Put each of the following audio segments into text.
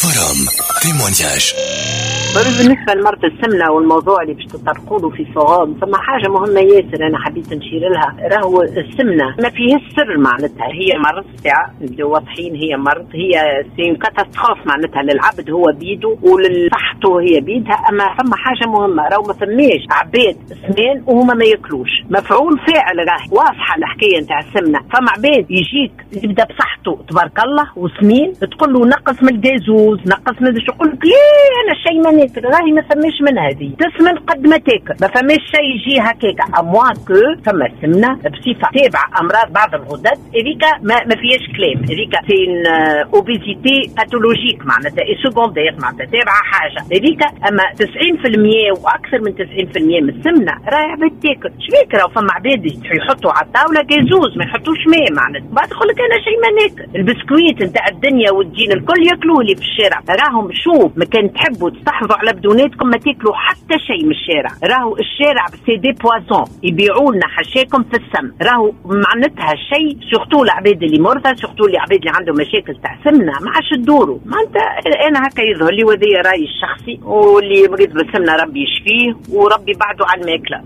فرام تيمونياج. بالنسبة لمرض السمنة والموضوع اللي باش تطرقوا له في فورام، فما حاجة مهمة ياسر أنا حبيت نشير لها. راهو السمنة ما فيه السر معناتها، هي مرض ساعة واضحين، هي مرض، هي سين كاتاستروف معناتها للعبد هو بيده ولصحته هي بيدها. أما فما حاجة مهمة، راهو ما فماش عباد سمان وهما ما ياكلوش، مفعول فاعل راهي واضحة الحكاية نتاع السمنة. فما عباد يجيك يبدا بصحته تبارك الله وسمين، تقول له نقص من الجازوز، نقص من يقول لك ليه أنا شيء ما ناكل، راهي ما فماش من هذه، تسمن قد ما تاكل، ما فماش شيء يجي هكاك اموا كو فما سمنه بصفه تابع امراض بعض الغدد، هذيك ما فيهاش كلام، هذيك سين اوبيزيتي باثولوجيك معناتها اي سكوندير معناتها تابعه حاجه هذيك. اما 90% واكثر من 90% من السمنه راهي عباد تاكل. شبيك راهو فما عباد يحطوا على الطاوله جازوز ما يحطوش ماء معناتها، بعد تقول لك انا شيء ما ناكل. البسكويت نتاع الدنيا والدين الكل ياكلوه لي في الشارع. راهم شوف ما كان تحبوا تستحفظوا على بدوناتكم ما تاكلوا حتى شيء من الشارع. راهو الشارع سي دي بوازون، يبيعوا لنا حشاكم في السم. راهو معناتها الشيء سورتو العباد اللي مرضى، سورتو العباد اللي عندهم مشاكل تاع سمنه ما عادش تدوروا معناتها. انا هكا يظهر لي وذي رايي الشخصي، واللي مريض بالسمنه ربي يشفيه وربي بعده على الماكله.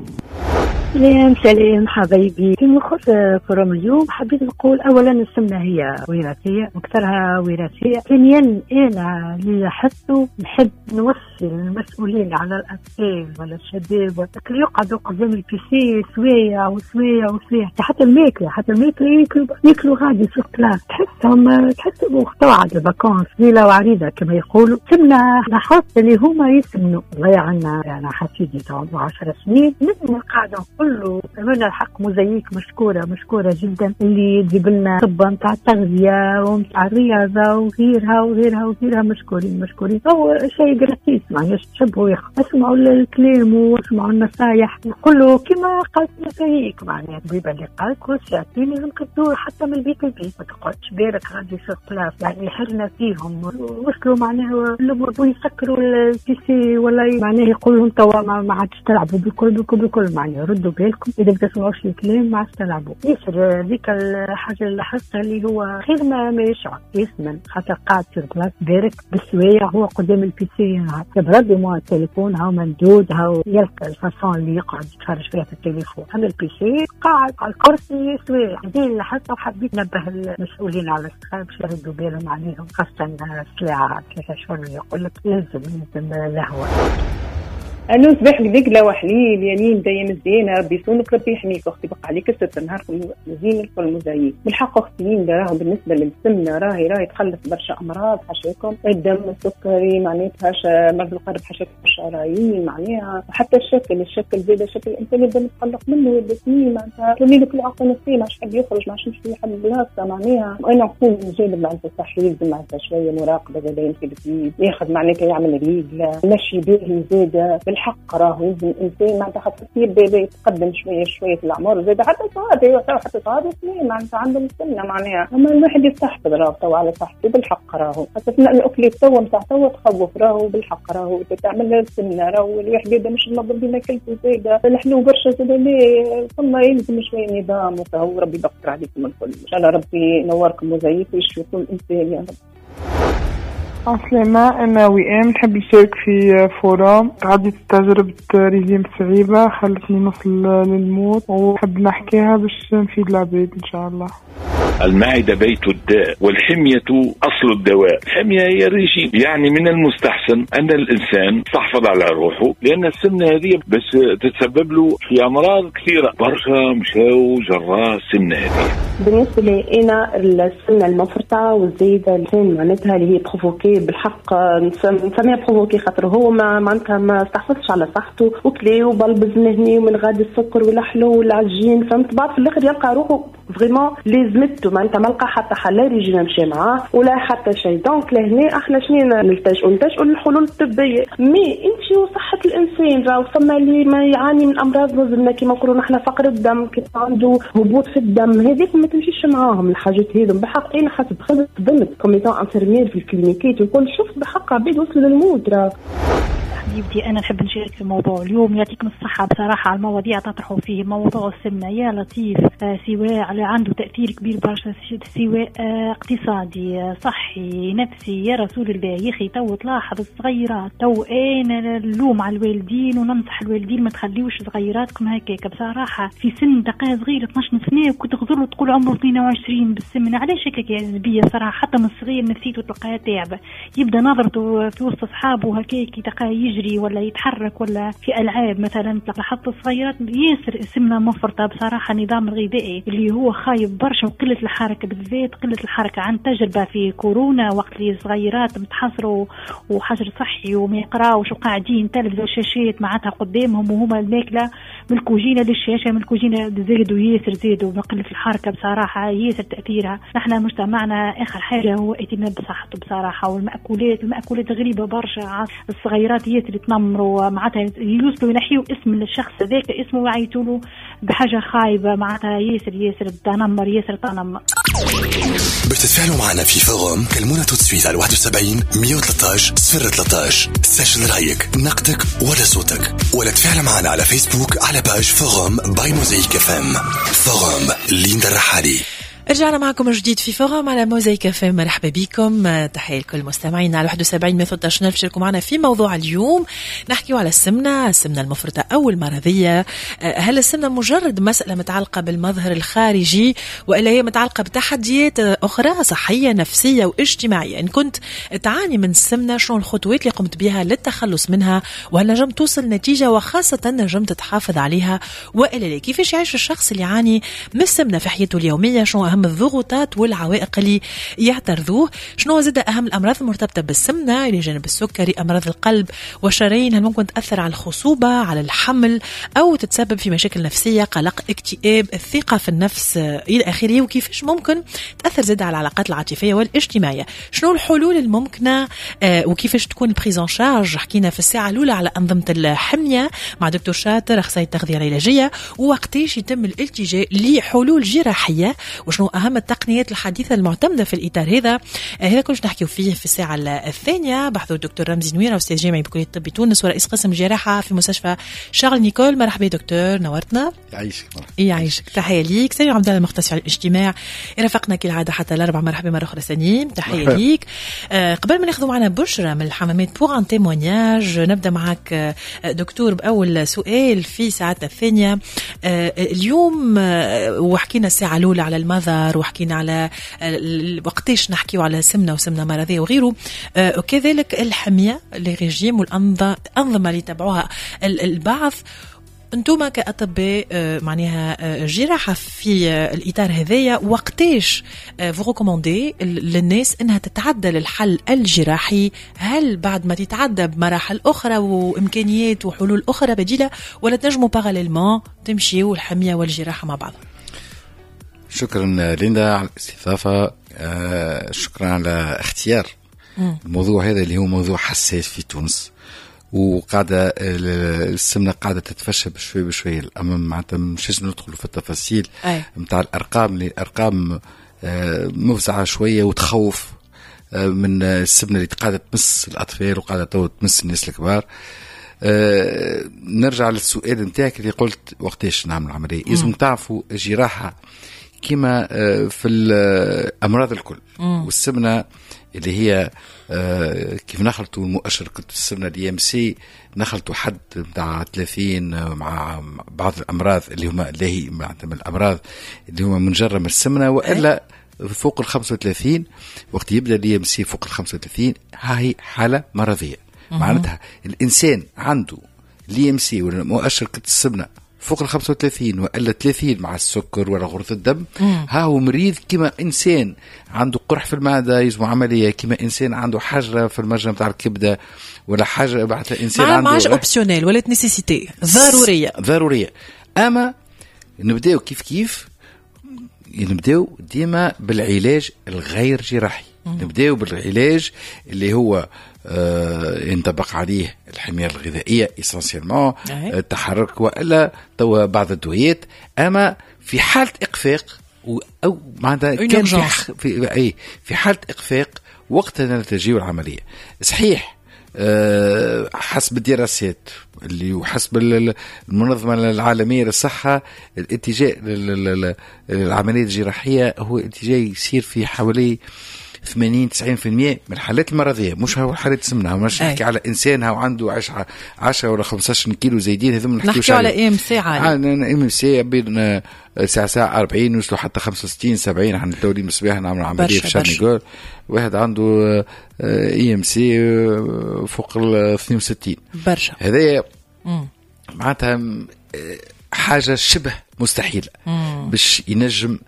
سلام حبايبي. في مخص فروم اليوم حبيت نقول اولا السمنه هي وراثيه واكثرها وراثيه. ثانيا انا اللي لاحظته نحب نوصل المسؤولين على الاطفال ولا الشباب اللي يقعدوا قدام البيسي سويه وسويه وسويه، حتى الماكله ياكلوا غادي في الكلاس، تحسهم اختوعد الفاكونس ليله وعريضه كما يقولوا. سمنه لاحظت اللي هما يسمنوا الله عنا. انا حفيدي عنده 10 سنين نسمع قاعده كله من الحق مزيك مشكورة جدا اللي يجيب لنا طب نتاع التغذية ونتاع الرياضة وغيرها مشكورين. هو شيء جراتيس معناش تحبوا اسمعوا الكلام واسمعوا النصايح. نقولوا كما قالت مزيك معناها البيبة اللي قالت كل ساعتين لازم تدور حتى من البيت ما تقعدش بارك غادي في الكلاس. يعني حرنا فيهم وصلوا معناها الامور يسكروا البيسي ولا معناها يقولوا لهم توا ما عادش تلعبوا بكل معناها ردوا بالكم اذا بتسمعوش الكلام ما تلعبوا. ياسر ذيك الحاجه اللي لاحظتها اللي هو خير ما يشعر يسمن خاطر قاعد في الكلاس بارك بالسويه هو قدام البيسي تبردي مع التليفون هاو مندود هاو يلقى الفاصون اللي يقعد يتفرج فيها في التليفون. اما البيسي قاعد على الكرسي سويه. هذه اللي لاحظتها وحبيت نبه المسؤولين على الصغار باش يردوا بالهم عليهم خاصه ساعه 3 شهور يقول لك لازم لهوه. أنا صباح قديك لا وحليل يمين دايما زينة ربي يصونك ربي يحميك. أختي بقى عليك الستر نهاركم زين الكل مزيين. بالحق أختي راهو بالنسبة للسمنة راهي تخلص برشا أمراض حشاكم الدم السكري معناتها مرض القلب حشاكم الشرايين معناها وحتى الشكل زاد الشكل الإنسان يبدأ يتقلق منه يبدأ سنين معناتها تولي لك العقل النفسي ما عادش حد يخرج ما عادش يمشي لحد بلاصة معناها. وأنا نقول من جانب معناتها الصحي يلزم معناتها شوية مراقبة زاد يمشي ياخذ معناتها يعمل ريقلة مشي باهي زاد. الحق راهو يلزم الانسان معناتها حتى يتقدم شويه في الاعمار زاد حتى صغار سنين معناتها عندهم السمنه معناها. اما الواحد يستحفظ راهو على صحته بالحق راهو حتى الاكل تو نتاع تو تخوف راهو بالحق راهو تعمل السمنه راهو الواحد يبدا مش المضر بما كلته زايده الحلو برشا زاد ثم يلزم شويه نظام وهو ربي يبقر عليكم الكل ان شاء الله ربي ينوركم وزيك ويشفي كل انسان يا رب. عسلامة. أنا وئام نحب نشارك في فورام. عديت تجربة ريجيم صعيبة خلتني نوصل للموت وحب نحكيها باش نفيد العباد إن شاء الله. المعدة بيت الداء والحمية أصل الدواء. الحمية هي الرجيم. يعني من المستحسن أن الإنسان تحفظ على روحه لأن السمنة هذه بس تتسبب له في أمراض كثيرة برشا مشاو جراء السمنة هذه. بالنسبة لي أنا السمنة المفرطة والزايدة الإنسان معناتها اللي هي بروفوكي بالحق نسميها بروفوكي خاطر هو معناتها ما استحفظش على صحته وكلي وبلبز مهني ومن غادي السكر والحلو والعجين فهمت بعد في الآخر يلقى روحه فريمون لازمته معناتها ما لقى حتى حل ريجيم مشى معاه ولا حتى شيء. دونك لهنا احنا شنو نلتجئوا للحلول الطبيه. مي انت وصحه الانسان راهو فما اللي ما يعاني من امراض مزمنه كما نقولوا نحن فقر الدم كيف عنده هبوط في الدم هذيك ما تمشيش معاهم الحاجات هذو. بحق انا حسب خدمت كوميتون انفيرمير في الكلينيكات وكل شفت بحق عباد وصلوا للموت. راه حبيبتي أنا نحب نشارك في موضوع اليوم. يعطيكم الصحة بصراحة على المواضيع تطرحوا فيه. موضوع السمنة يا لطيف، سواء عنده تأثير كبير برشا، سواء اقتصادي صحي نفسي. يا رسول الله يا أخي تو تلاحظ الصغيرات، تو أنا نلوم على الوالدين وننصح الوالدين ما تخليوش صغيراتكم هكاك بصراحة في سن دقائق صغيرة 12 سنة وكنت تغزر تقول عمره 22 بالسمنة. علاش هكاك يا عزبية صراحة؟ حتى من الصغير نفسيته تلقاها تعبة، يبدأ نظرته في وسط أصحابه هكاك يتلقاه يجري ولا يتحرك ولا في ألعاب مثلا. لاحظت الصغيرات ياسر سمنة مفرطة بصراحة. النظام الغذائي اللي هو خايب برشا وقلة الحركة بالذات، قلة الحركة عن تجربة في كورونا وقت اللي الصغيرات متحصروا وحجر صحي وما يقراوش وقاعدين تلفزة شاشات معناتها قدامهم وهما الماكلة من الكوجينة للشاشة، من الكوجينة زادوا من قلة الحركة بصراحة ياسر تأثيرها. نحن مجتمعنا آخر حاجة هو اهتمام بصحته بصراحة. والمأكولات غريبة برشا، الصغيرات ياسر يتنمروا معناتها يوصلوا ينحيوا اسم الشخص ذاك اسمه ويعيطوا له بحاجة خايبة معناتها ياسر تنمر ياسر تنمر. بتتفاعلوا معنا في فورم، كلمونا تسويت على 71 113 013. سجل رايك نقدك ولا صوتك، ولا تفاعل معنا على فيسبوك على باج فورم باي موزايك اف ام. فورم ليندا الرحالي. رجعنا معكم جديد في فورم على موزايك اف ام. مرحبا بكم، تحية لكل مستمعينا على 71 113. شاركوا معنا في موضوع اليوم. نحكي على السمنة المفرطة أو المرضية. هل السمنة مجرد مسألة متعلقة بالمظهر الخارجي، وإلا هي متعلقة بتحديات أخرى صحية نفسية واجتماعية؟ إن كنت تعاني من السمنة، شنو الخطوات اللي قمت بها للتخلص منها؟ وهل نجمت توصل نتيجة، وخاصة نجمت تحافظ عليها وإلا لا؟ كيفاش يعيش الشخص اللي يعاني من السمنة في حياته اليومية؟ شنو أهم الضغوطات والعوائق اللي يعترضوه؟ شنو زاد أهم الأمراض المرتبطة بالسمنة إلى جانب السكري؟ أمراض القلب والشرايين هل ممكن تأثر على الخصوبة، على الحمل، أو تتسبب في مشاكل نفسية، قلق، اكتئاب، الثقة في النفس إلى آخره؟ وكيفاش ممكن تأثر زاد على العلاقات العاطفية والاجتماعية؟ شنو الحلول الممكنة وكيفاش تكون بريزون شارج؟ حكينا في الساعة الأولى على أنظمة الحمية مع دكتور شاطر أخصائي التغذية العلاجية، ووقتاش يتم الالتجاء لحلول جراحية، وشنو أهم التقنيات الحديثة المعتمدة في الإطار هذا كلش نحكي فيه في الساعة الثانية. بحثه الدكتور رمزي نويرة، أستاذ جامعي بكلية الطب تونس ورئيس قسم الجراحة في مستشفى شارل نيكول. مرحبا دكتور، نورتنا. يعيشك. تحية ليك. سامي عبد الله المختص على الاجتماع رافقنا كالعادة حتى الأربعة. مرحبا مرة أخرى سنين، تحية ليك. قبل ما ناخذوا معنا بشرى من الحمامات بوغ ان تيمونياج، نبدأ معك دكتور بأول سؤال في ساعتنا الثانية اليوم. وحكينا الساعة الأولى على المظهر، وحكينا على وقتاش نحكيو على سمنة وسمنة مرضية وغيره، وكذلك الحمية الرجيم والأنظمة اللي تبعوها البعض. انتوما كأطباء معناها جراحة في الإطار هذايا، وقتاش فوغوكوموندي للناس انها تتعدى للحل الجراحي؟ هل بعد ما تتعدى بمراحل أخرى وإمكانيات وحلول أخرى بديلة، ولا تنجموا باراليلمون تمشيوا الحمية والجراحة مع بعض؟ شكرا ليندا على الاستضافة. شكرا على اختيار الموضوع هذا اللي هو موضوع حساس في تونس، وقاعدة السمنة قاعدة تتفشى بشوي الأمام. معناتها مش ندخل في التفاصيل متاع الأرقام، اللي أرقام مفزعة شوية وتخوف من السمنة اللي قاعدة تمس الأطفال وقاعدة تمس الناس الكبار. نرجع للسؤال نتاعك اللي قلت وقتاش نعمل عملية. لازم تعرفوا الجراحة كما في الأمراض الكل، والسمنة اللي هي كيف نخلطوا المؤشر كنت السمنة دي ام سي نخلطوا حد بتاع 30 مع بعض الأمراض اللي هي من الأمراض اللي هما منجرة من السمنة، وإلا فوق 35 وقت يبدأ دي ام سي فوق 35 هاي حالة مرضية. معناتها الإنسان عنده دي ام سي ولا مؤشر كنت السمنة فوق 35 وإلا 30 مع السكر ولا غرة الدم، ها هو مريض. كما إنسان عنده قرح في المعدة يجب عملية، كما إنسان عنده حجرة في المجرى متاع الكبدة ولا حاجة بعد إنسان عنده ماش أوبسيونيل ولا نيسيسيتي ضرورية. أما نبدأ كيف نبدأ ديما بالعلاج الغير جراحي. نبدأ بالعلاج اللي هو ينطبق عليه الحمية الغذائية إسانسيالمون، التحرك وإلا توا بعض الدويات. أما في حالة إقفاق أو معناتها كان في حالة إقفاق وقتها نتجيو العملية. صحيح حسب الدراسات اللي وحسب المنظمة العالمية للصحة الاتجاه للعملية الجراحية هو اتجاه يصير في حوالي 80-90% من الحالات المرضية. مش هو حالات سمنة، مش نحكي على إنسان هو عنده 10 ولا 15 كيلو زايدين، هذوم نحكي على إم سي عالي. إم سي بين ساعة 40 وصلوا حتى 65-70. عن التوليد مصباح نعمل عملية في شارنيغول، واحد عنده إم سي فوق 62 برشا. هذا معناتها حاجة شبه مستحيلة باش ينجم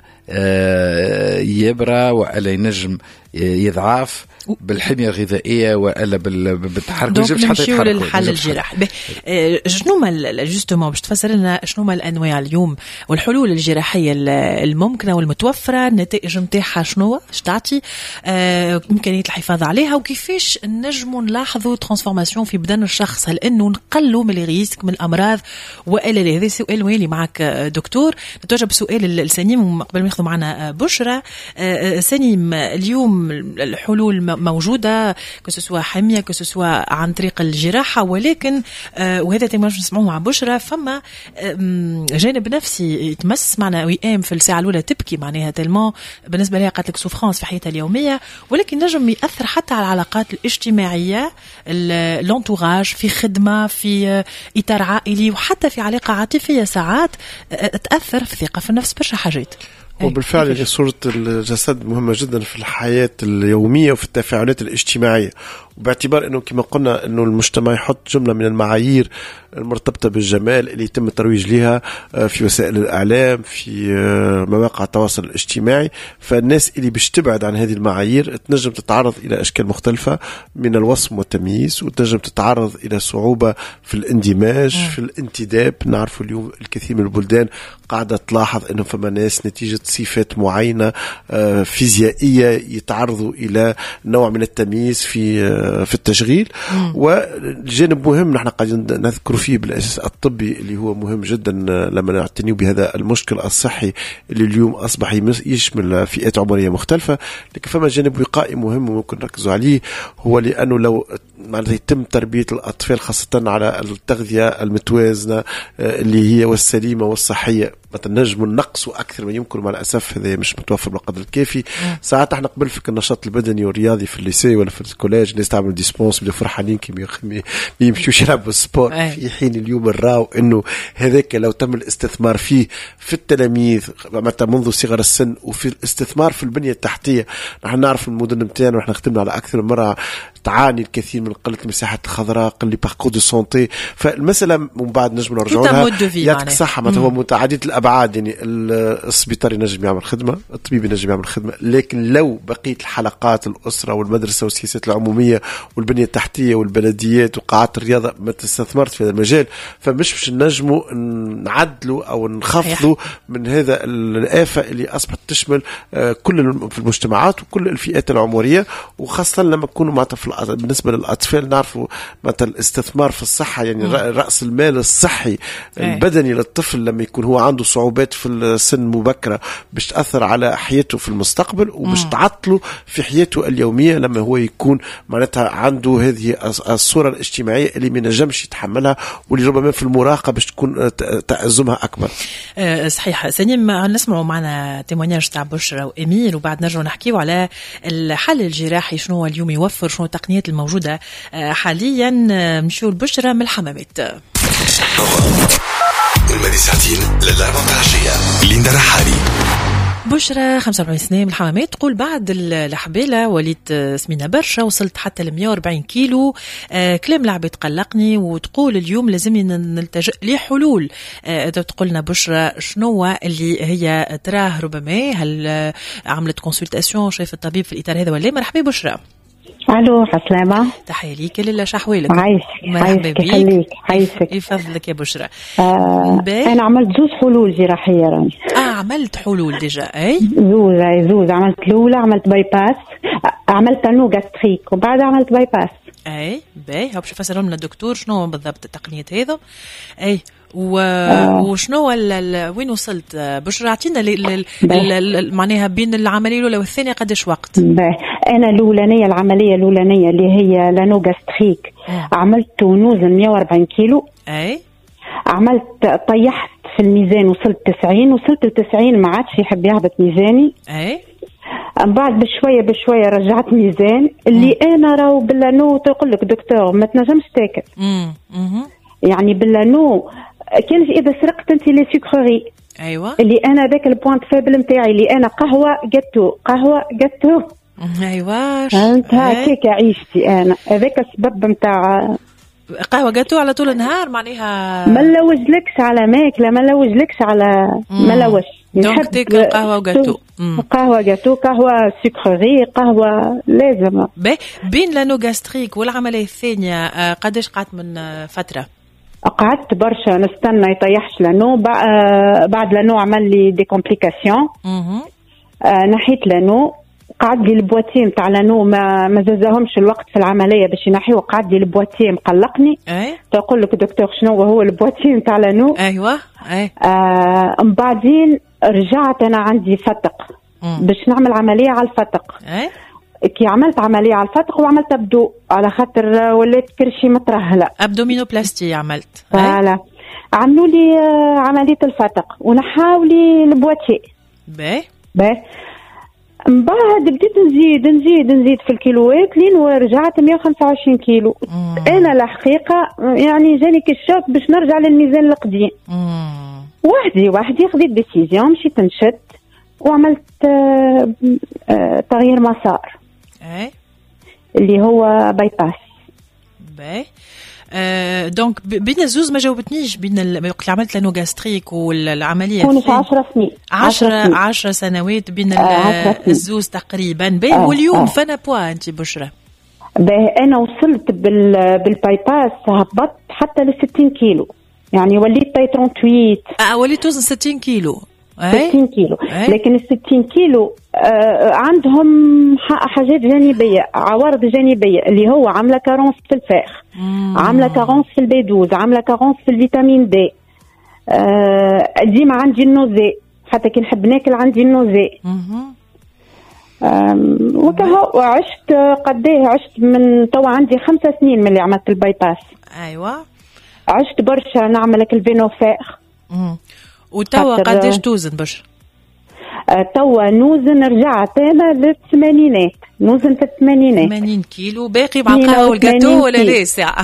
يبرى ولا ينجم يضعف بالحمية الغذائية ولا بالتحرك. دونك نمشيو للحل الجراحي. شنو ما جوستومون باش تفسر لنا شنو ما الأنواع اليوم والحلول الجراحية الممكنة والمتوفرة، النتائج نتاعها شنو تعطي، إمكانية الحفاظ عليها، وكيفاش نجموا نلاحظوا ترانسفورماسيون في بدن الشخص؟ هل إنه نقلوا من الريسك من الأمراض وإلا لا؟ هذا سؤال ويلي معك دكتور. نتوجه بسؤال السنيم قبل ما ياخذوا معنا بشرى. سنيم، اليوم الحلول موجودة كسوا حمية كسوا عن طريق الجراحة، ولكن وهذا تماش نسمعوه مع بشرى، فما جانب نفسي يتمس معنا ويقام في الساعة الأولى تبكي معناها تلمون بالنسبة لها قالت لك سوفرانس في حياتها اليومية، ولكن نجم يأثر حتى على العلاقات الاجتماعية، الانتوراج، في خدمة، في إطار عائلي، وحتى في علاقة عاطفية ساعات تأثر في ثقة في النفس برشا حاجات. وبالفعل صورة الجسد مهمة جدا في الحياة اليومية وفي التفاعلات الاجتماعية، وباعتبار أنه كما قلنا أنه المجتمع يحط جملة من المعايير المرتبطة بالجمال اللي يتم الترويج لها في وسائل الإعلام، في مواقع التواصل الاجتماعي، فالناس اللي باش تبعد عن هذه المعايير تنجم تتعرض إلى أشكال مختلفة من الوصم والتمييز، وتنجم تتعرض إلى صعوبة في الاندماج في الانتداب. نعرف اليوم الكثير من البلدان قاعدة تلاحظ أنه فما ناس نتيجة صفات معينة فيزيائية يتعرضوا إلى نوع من التمييز في التشغيل. والجانب مهم نحن قاعدين نذكر فيه بالأساس الطبي اللي هو مهم جدا لما نعتني بهذا المشكل الصحي اللي اليوم أصبح يشمل فئات عمرية مختلفة. لكن فما جانب وقائي مهم وممكن نركزوا عليه، هو لأنه لو يتم تربية الأطفال خاصة على التغذية المتوازنة اللي هي والسليمة والصحية، مثلا نجم نقصوا أكثر من يمكن. مع الأسف هذا مش متوفر بالقدر الكافي. ساعات احنا قبل في النشاط البدني والرياضي في الليسي ولا في الكوليج الناس تعمل ديسبونس بدو فرحانين كي يمشوا يلعبوا سبور، في حين اليوم نراو انه هذاك لو تم الاستثمار فيه في التلاميذ منذ صغر السن وفي الاستثمار في البنية التحتية. نحن نعرف المدن نتاعنا ونحن خدمنا على أكثر من مرة تعاني الكثير من قلة المساحات الخضراء، قلة باركور دو سونتي. فالمسألة من بعد نجم نرجعوا لها يعطيك صحة مثلا هو متعدد الأبعاد. يعني السبيطار ينجم يعمل خدمة، الطبيب ينجم يعمل خدمة، لكن لو بقية الحلقات الأسرة والمدرسة والسياسات العمومية والبنية التحتية والبلديات وقاعات الرياضة ما تستثمرت في هذا المجال، فمش نجموا نعدلوا أو نخفضوا من هذا الآفة اللي أصبحت تشمل كل في المجتمعات وكل الفئات العمرية، وخاصة لما يكونوا بالنسبة للأطفال نعرفوا مثلا الاستثمار في الصحة. يعني رأس المال الصحي البدني للطفل لما يكون هو عنده صعوبات في السن مبكرة باش تأثر على حياته في المستقبل وباش تعطله في حياته اليومية لما هو يكون معناتها عنده هذه الصورة الاجتماعية اللي ما نجمش يتحملها، واللي ربما في المراهقة باش تكون تأزمها أكبر. صحيح. سنيم نسمعوا معنا تيمونياج تاع بشرى وإمير وبعد نرجع نحكيو على الحل الجراحي شنو هو اليوم يوفر، شنو التقنيات الموجودة حاليا. نمشيو لبشرى من الحمامات. المدي ساعتين للعبة العشية. ليندا رحالي. بشرى 45 سنة من الحمامات تقول بعد الحبالة وليت سمينة برشا، وصلت حتى ل 140 كيلو. كلام لعبة تقلقني، وتقول اليوم لازمني نلتجئ لحلول. تقولنا بشرى شنو اللي هي تراه ربما هل عملت كونسلتاسيون شايف الطبيب في الإطار هذا ولا؟ مرحبا بشرى. الو عسلامة. تحية ليك لله شحوالك. عايشك خليك عايشك يفضلك يا بشرى. انا عملت زوج حلول جراحية راني. عملت حلول ديجا؟ اي زوج عملت الاولى عملت باي باس، عملت انو جاستريك وبعد عملت باي باس. اي باهي باش يفسرهم لنا الدكتور شنو بالضبط التقنية هذا. اي وشنو وين وصلت باش اعطينا معناها بين العمليه الاولى والثانيه قداش وقت؟ انا العمليه الاولانيه اللي هي لانو غاستريك عملت نوزن 140 كيلو. اي عملت طيحت في الميزان، وصلت 90 ما عادش يحب يهبط ميزاني. اي بعد بشويه رجعت ميزان اللي انا راهو باللانو تقول لك دكتور ما تنجمش تاكل. يعني باللانو كان اذا سرقت انت لي سكري. ايوه اللي انا ذاك البوينت فابل نتاعي اللي انا قهوه جاتو. ايوه فهمت هكاك عيشتي انا، هذاك السبب نتاع قهوه جاتو على طول النهار معناها ما نلوجلكش على ماكله، ما نلوجلكش على ما لوش. دونك تاكل قهوه وجاتو، قهوه جاتو، قهوه سكري، قهوه لازم. بين لانو غاستريك والعمليه الثانيه قداش قعدت من فتره؟ قعدت برشا نستنى يطيحش لانو. بعد لانو عمل لي دي كومبليكاسيون. نحيت لانو، قعد لي البواتي نتاع لانو ما زازهمش الوقت في العمليه باش ينحيو، قعد لي البواتي مقلقني. تقول لك دكتور شنو هو البواتي نتاع لانو؟ ايوه من بعدين رجعت انا عندي فتق باش نعمل عمليه على الفتق. كي عملت عمليه على الفتق وعملت ابدو على خاطر ولات كرشي مترهله، ابدومينوبلاستي عملت. فوالا عملوا لي عمليه الفتق ونحاو لي البواتي. من بعد بديت نزيد في الكيلوات لين ورجعت 125 كيلو. انا الحقيقه يعني جاني كالشوك باش نرجع للميزان القديم. وحدي خديت ديسيزيون، مشيت نشد وعملت تغيير مسار اللي هو باي باس. دونك بين الزوز ما جاوبتنيش بين وقت اللي عملت لانو غاستريك والعمليه كنت 10 سنين 10 سنوات بين الزوز تقريبا. واليوم فانا بوا انت بشرى انا وصلت بالباي باس هبطت حتى ل 60 كيلو، يعني وليت 38. وليت توزن 60 كيلو. 60 كيلو. لكن ال 60 كيلو عندهم حاجات جانبيه، عوارض جانبيه اللي هو عامله كارونس في الفاخ، عامله كارونس في البي 12، عامله كارونس في الفيتامين دي. ديما عندي النوزي، حتى كي نحب ناكل عندي النوزي. وكهو عشت قديه، عشت من توا عندي 5 سنين من اللي عملت الباي باس. ايوه عشت برشا نعمل الفينوفاخ. وتوا قداش توزن بشر؟ توا نوزن رجعت انا للثمانينات، نوزن في الثمانينات 80 كيلو. باقي مع القهوه والجاتو ولا لا ساعه؟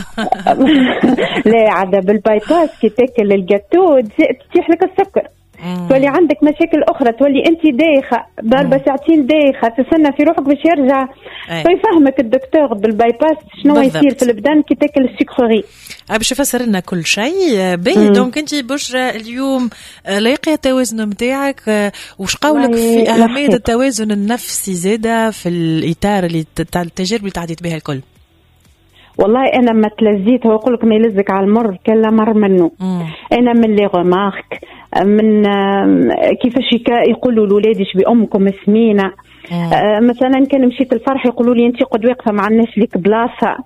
لا عاد بالباي باس كي تاكل الجاتو تطيح لك السكر، تولي عندك مشاكل اخرى، تولي انت دايخه ضربه ساعتين دايخه تستنى في روحك باش يرجع. فيفهمك الدكتور بالباي باس شنو يصير في البدن كي تاكل السكري. باش يفسر لنا كل شيء. دونك انت بشرى اليوم لاقيه التوازن نتاعك، وش قولك في اهميه التوازن النفسي زاده في الاطار اللي التجارب اللي تعديت بها الكل؟ والله انا ما تلزيت، هو يقول لك ما يلزك على المر كلا مر منه. انا من لي غمارك، من كيفاش يقولوا لولادي بامكم سمينه. مثلا كان مشيت الفرح يقولوا لي انت قد واقفه ما عندناش ليك بلاصه.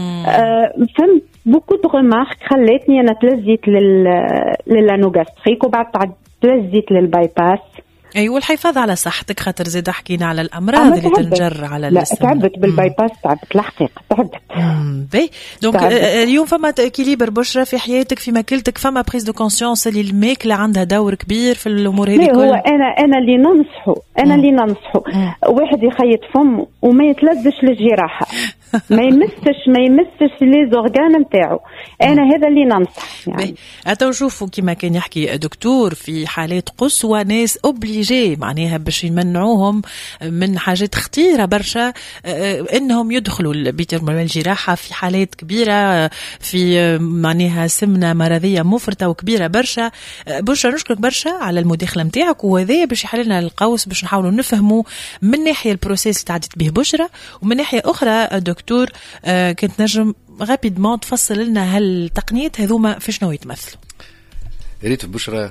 فهمت بوكو دو غمارك خلاتني انا تلزيت للانو غاستريك، وبعد تلزيت للباي باس. ايوه الحفاظ على صحتك، خاطر زيد حكينا على الامراض اللي تنجر على السمنه. تعبت بالباي باس، تعبت الحقيقه تعبت. دونك اليوم فما اكيليبر بشرى في حياتك، في ماكلتك، فما بريز دو كونسيونس اللي الماكله عندها دور كبير في الامور هذه كلها. هو انا اللي ننصحه واحد يخيط فمه وما يتلذش للجراحه، ما يمسش لي زورغان نتاعو. انا هذا اللي ننصح. يعني حتى نشوفوا كما كان يحكي دكتور في حالات قسوه ناس اوبليجي معناها باش يمنعوهم من حاجات خطيره برشا انهم يدخلوا الجراحه في حالات كبيره، في معناها سمنه مرضيه مفرطه وكبيره برشا. نشكرك برشا على المداخله نتاعك، وهذا باش يحل لنا القوس باش نحاولوا نفهموا من ناحيه البروسيس اللي تعديت به بشرى، ومن ناحيه اخرى دكتور كنت نجم غابيدمون تفصل لنا هالتقنيات هذوما في شنو يتمثلوا. يا ريت بشرى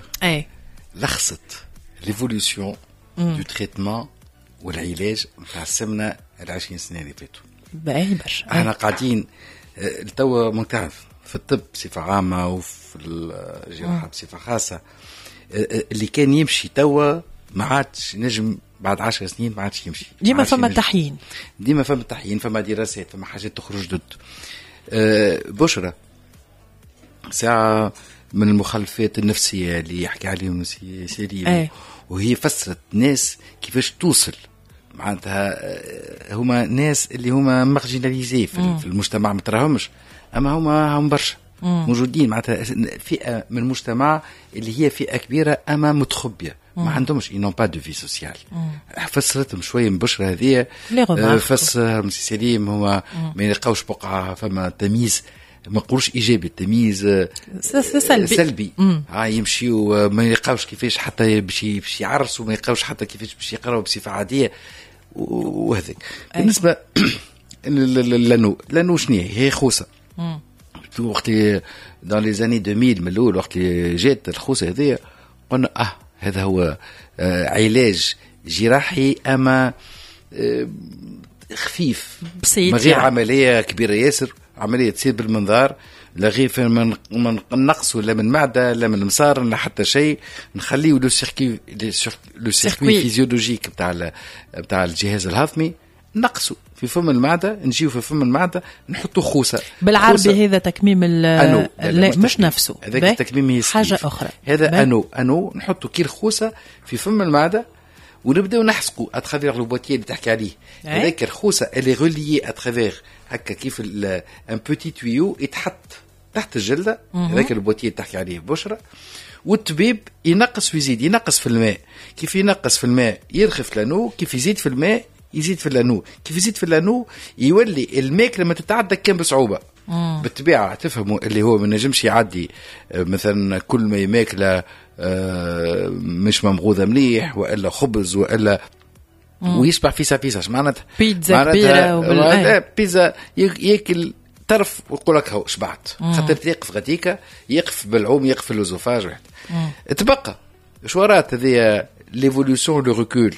لخصت ليفولوسيون دو تريتمون والعلاج نتاع السمنه ال20 سنه اللي فاتوا. باهي برشا. احنا قاعدين توا ما تعرف في الطب بصفة عامة وفي الجراحة بصفة خاصة اللي كان يمشي توا ما عادش نجم بعد 10 سنين ما عادش يمشي. ديما فما تحيين، ديما فما تحيين، فما دراسات، فما حاجات تخرج ضد. بشرى ساعة من المخالفات النفسية اللي يحكي عليهم سيرين وهي فسرت ناس كيفاش توصل معناتها هما ناس اللي هما مارجيناليزي في المجتمع ما تراهمش، اما هم برشا موجودين معناتها فئة من المجتمع اللي هي فئة كبيرة اما متخبية ما عندهمش نون با دو في سوسيال. فسرتهم شويه من بشرى هذه فسرها سليم هو ما يلقاوش بقعه فما تمييز ما نقولوش ايجابي، التمييز سلبي يمشيوا ما يلقاوش كيفاش حتى باش يعرسوا، ما يلقاوش حتى كيفاش باش يقراوا بصفه عاديه وهذاك. بالنسبه لانو شنو هي خوسه وقت دون لي زاني 2000 من الاول وقت جات الخوسه هذه قلنا هذا هو علاج جراحي اما خفيف ما غير عمليه كبيره ياسر، عمليه تصير بالمنظار لا غير من نقص ولا من معده لا من مسار لا حتى شيء، نخليه لو سيركوي فيزيولوجيك بتاع الجهاز الهضمي نقصوا في فم المعده، نجيو في فم المعده نحطوا خوسه بالعربي. هذا تكميم لا مش نفسه هذاك التكميم هي حاجه اخرى. هذا انو نحطوا كيل خوسه في فم المعده ونبداو نحسقوا اترافير لو بوتيي اللي تحكي عليه. هذاك الخوسه اللي ريليي اترافير هكا كيف ان بوتي تويو يتحط تحت الجلده، هذاك البوتيي اللي تحكي عليه بشرى، والطبيب ينقص ويزيد، ينقص في الماء، كيف ينقص في الماء يرخف لانو، كيف يزيد في الماء يزيد في اللانو، كيف يزيد في اللانو يولي الماكله لما تتعدى كان بصعوبه. بالطبيعه تفهموا اللي هو ما نجمش يعدي مثلا كل ما ماكله مش ممغوذه مليح والا خبز والا ويشبع فيسا معناتها بيتزا كبيره بيتزا ياكل طرف ويقول لك هو شبعت، خاطر يقف غاديكا يقف بالعوم يقف اللوزوفاج واحد. تبقى شوارات هذه ليفولوسيون لو ريكول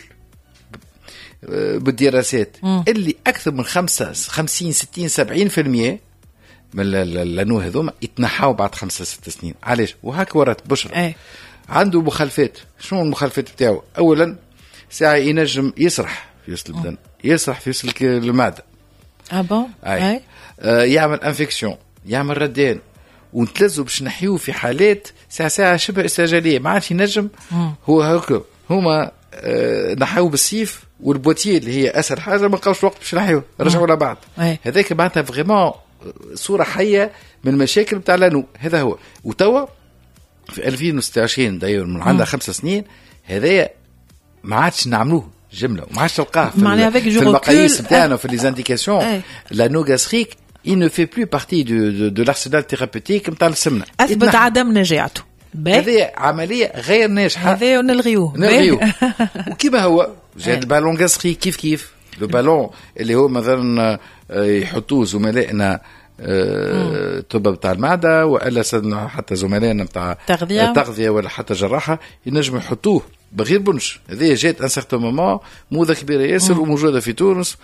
بالدراسات اللي اكثر من 50 60 70% من اللانو هذوما يتنحاو بعد 5 6 سنين. علاش؟ وهاك ورات بشرى عنده مخالفات. شنو المخالفات بتاعه؟ اولا ساعه ينجم يسرح في وسط البدن، يسرح في وسط المعده يعمل انفكسيون، يعمل ردان، ونتلزوا باش نحيوه في حالات ساعه شبه استعجاليه ما عادش ينجم. هو هكا هما نحيوه بالسيف والبوتيه اللي هي اسهل حاجه ما لقاوش وقت باش نحيوه، رجعوا لبعض. هذاك معناتها فريمون صوره حيه من المشاكل بتاع لانو. هذا هو. وتوا في 2026 داير من عندها 5 سنين هذايا ما عادش نعملوه جمله وما عادش تلقاه في المقاييس بتاعنا في لي زانديكاسيون. لانو غاسريك il ne fait plus partie de l'arsenal thérapeutique نتاع السمنه. اثبت عدم نجاعته. هذه عمليه غير ناجحه، هذا نلغيوه. وكيما هو جا البالون غاسري كيف لو بالون اللي هو مثلا يحطوه زملائنا طب بتاع المعده والا حتى زملائنا بتاع التغذيه ولا حتى جراحه ينجموا يحطوه بغير بنش. هذه جات ان سيغتان مومون موضه كبيره ياسر وموجوده في تونس.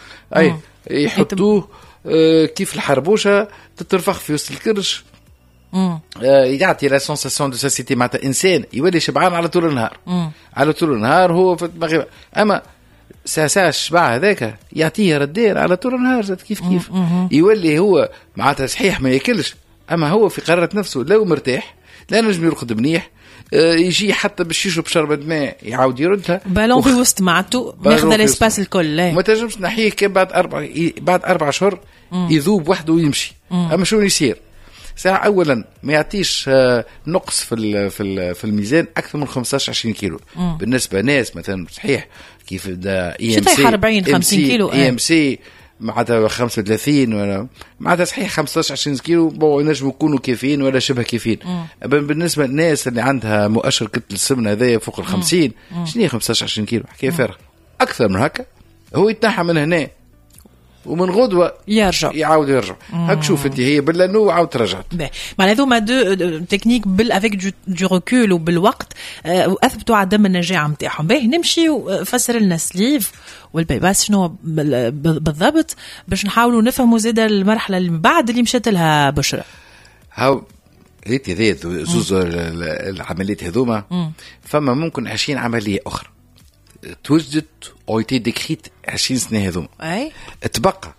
يحطوه كيف الحربوشه تترفخ في وسط الكرش، يعطي لا سونساسيون دو ساسيتي معناتها انسان يولي شبعان على طول النهار. على طول النهار هو في المغرب، اما ساعة الشبع هذاك يعطيه ردين على طول النهار زاد كيف يولي هو معناتها صحيح ما ياكلش، اما هو في قرارة نفسه لو مرتاح لا نجم يرقد منيح، يجي حتى باش يشرب شربة ماء يعاود يردها بالون في وسط معته ماخذ الاسباس الكل. ما تنجمش تنحيه كان بعد 4 شهور يذوب وحده ويمشي. اما شنو يصير؟ ساعة اولا ما يعطيش نقص في الميزان اكثر من 15-20 كيلو. بالنسبه ناس مثلا صحيح كيف دا اي ام سي 40-50 كيلو اي ام سي معناتها 35 ولا معناتها صحيح 15-20 كيلو بون ينجموا يكونوا كافيين ولا شبه كافيين. بالنسبه للناس اللي عندها مؤشر كتله السمنه هذايا فوق ال 50 شنو هي 15-20 كيلو؟ حكايه فارغه. اكثر من هكا هو يتنحى من هنا ومن غدوه يعاود يرجع. هاك شوف انت هي باللانو عاود رجعت. معناها هذوما دو تكنيك افيك دو ريكول وبالوقت اثبتوا عدم النجاعه نتاعهم. باهي نمشي وفسر لنا سليف والبيباس شنو بالضبط باش نحاولوا نفهموا زاده المرحله اللي بعد اللي مشات لها بشرى. هاو هيك ذي زوز العمليات هذوما فما ممكن 20 عملية أخرى توجدت أو يتي ديكريت 20 سنة هذوما تبقى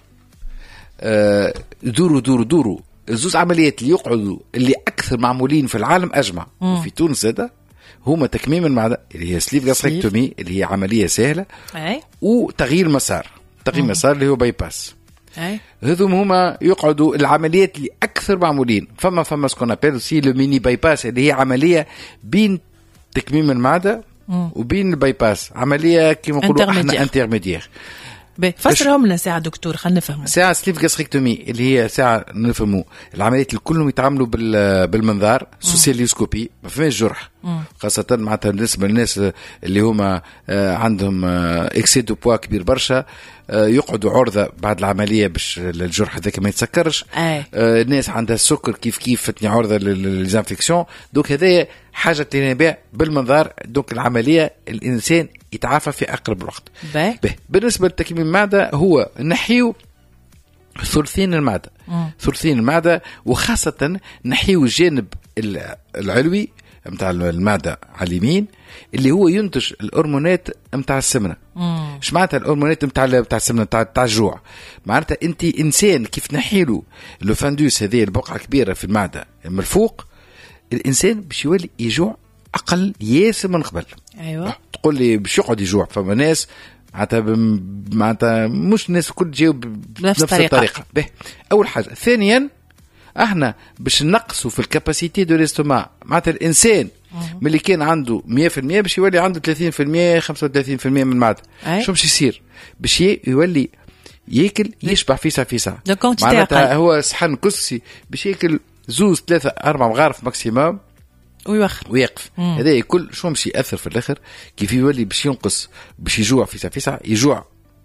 دوروا الزوز عمليات اللي يقعدوا اللي أكثر معمولين في العالم أجمع في تونس هذا هما تكميم المعدة اللي هي سليف غاستريكتومي اللي هي عملية سهلة وتغيير مسار اللي هو باي باس. هذوم هما يقعدوا العمليات اللي أكثر معمولين. فما سكون أبيل سي لو ميني باي باس اللي هي عملية بين تكميم المعدة وبين الباي باس، عملية كما نقولوا احنا انترميديير. فسرهم لنا ساعة دكتور خلينا نفهموا. ساعة سليف غاستريكتومي اللي هي ساعة نفهموا العمليات اللي كلهم يتعاملوا بالمنظار سوسيليوسكوبي، ما فيهاش جرح خاصة معناتها بالنسبة للناس اللي هما عندهم اكسي دو بوا كبير برشا يقعدوا عرضة بعد العملية باش الجرح هذاك ما يتسكرش. الناس عندها السكر كيف فتني عرضة للانفكسيون. دوك هذايا حاجة تنبيع بالمنظار. دوك العملية الإنسان يتعافى في أقرب وقت. بالنسبة لتكميم المعدة هو نحيو ثلثين المعدة وخاصة نحيو الجانب العلوي متاع المعدة على اليمين اللي هو ينتج الهرمونات متاع السمنة. ايش معناتها الهرمونات متاع السمنة متاع الجوع؟ معناتها انت انسان كيف نحيلو لو فاندوس هذه البقعة كبيرة في المعدة من الفوق الانسان باش يولي يجوع اقل ياسر من قبل. ايوه تقول لي باش يقعد يجوع. فما ناس معناتها مش الناس الكل تجاوب بنفس الطريقة. اول حاجة. ثانيا احنا باش نقصوا في الكاباسيتي دو ليستوما معناتها الانسان ملي كان عنده 100% باش يولي عنده 30% 35% من المعدة. شو باش يصير؟ باش يولي ياكل يشبع فيسع معناتها هو صحن كسي باش ياكل 2-3-4 مغارف ماكسيموم ويقف. هذا كل شو باش ياثر في الاخر كيف يولي باش ينقص باش يجوع فيسع يجوع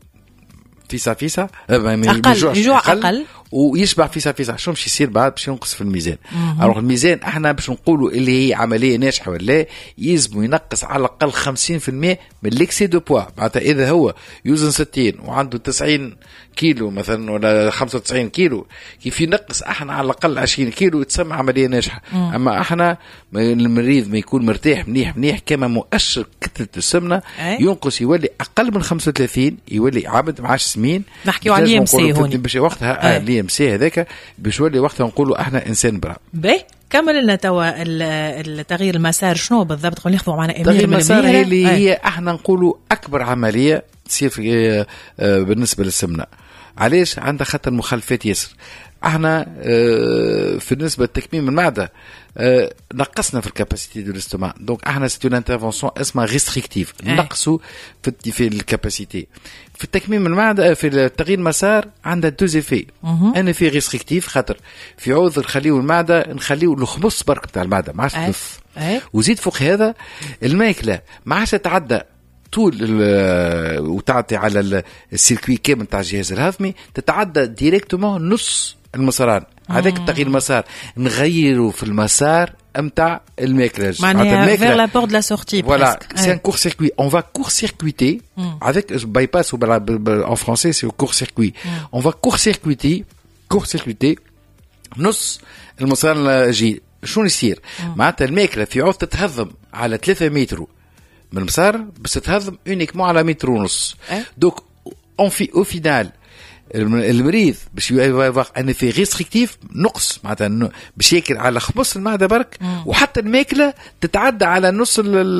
يجوع أقل ويشبع فيسع. شو باش يصير بعد؟ باش ينقص في الميزان. أروح الميزان احنا باش نقولوا اللي هي عملية ناجحة ولا يلزم ينقص على الأقل 50% من ليكسي دو بوا. معناتها إذا هو يوزن 60 وعنده 90 كيلو مثلا ولا 95 كيلو كيف ينقص احنا على الأقل 20 كيلو تسمى عملية ناجحة. أما احنا المريض ما يكون مرتاح منيح كما مؤشر كتلة السمنة ينقص يولي أقل من 35 يولي عبد معاش سمين. نحكيو على اليم سي هون باش وقتها اليم سي هذاك باش يولي وقتها نقولوا احنا انسان برا. كمل لنا توا التغيير المسار شنو بالضبط؟ خلينا ناخذوا معنا تغيير المسار هي احنا نقولوا اكبر عمليه تصير في بالنسبه للسمنه. علاش؟ عندها خاطر مخالفات ياسر. احنا في بالنسبه لتكميم المعده نقصنا في الكاباسيتي دو ليستوما. دونك احنا سيت اون انترفونسيون اسمها ريستريكتيف نقصوا في الكاباسيتي. في التكميم المعده في التغيير المسار عندها دوز ايفي. انا في ريستريكتيف خاطر في عوض نخليو المعده نخليو الخبص برك تاع المعده ما عادش تلف. وزيد فوق هذا الماكله ما عادش تتعدى طول وتعطي على السيركوي كامل تاع الجهاز الهضمي تتعدى ديريكتومون نص المساران. هذاك التغيير المسار نغيروا في المسار متاع الماكله معناها vers la porte de la sortie. Voilà, c'est un court-circuit. On va court-circuiter avec bypass ou en français c'est au court-circuit. On va court-circuiter نص المسار الجي. شو يصير؟ معناتها الماكله في عوض تتهضم على 3 متر من المسار بس تهضم اونيكمون على 1.5 متر. دوك اون في او فينال المريض باش يفاغ ان في ريستريكتيف نقص معناتها باش ياكل على خبص المعده برك وحتى الماكله تتعدى على نص